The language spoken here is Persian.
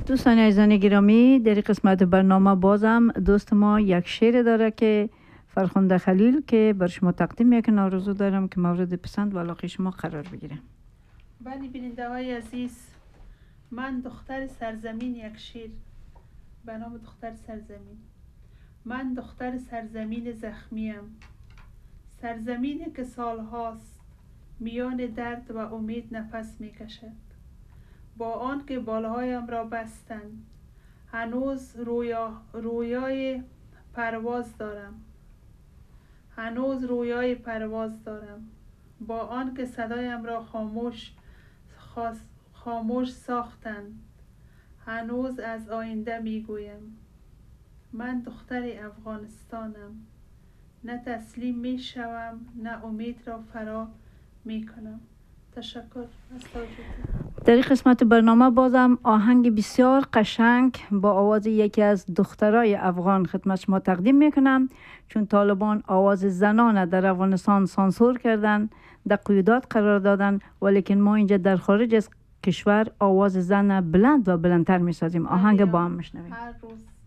دوستان عزیزان گرامی، در این قسمت برنامه بازم دوست ما یک شعر داره که فرخنده خلیل که بر شما تقدیم میکنه. آرزو دارم که مورد پسند و علاقه شما قرار بگیره. بله بیننده های عزیز، من دختر سرزمین، یک شعر به نام دختر سرزمین. من دختر سرزمین زخمیم، سرزمینی که سالهاست میان درد و امید نفس میکشد. با آن که بالهایم را بستند هنوز رویای پرواز دارم، هنوز رویای پرواز دارم. با آن که صدایم را خاموش ساختند هنوز از آینده میگویم. من دختر افغانستانم، نه تسلیم میشوم نه امید را فرا میکنم. تشکر از توجهتون. در این قسمت برنامه بازم آهنگ بسیار قشنگ با آواز یکی از دخترای افغان خدمت شما تقدیم میکنم، چون طالبان آواز زنان در افغانستان سانسور کردن، در قیودات قرار دادن، ولیکن ما اینجا در خارج از کشور آواز زن بلند و بلندتر میسازیم. آهنگ با هم میشنویم. هر روز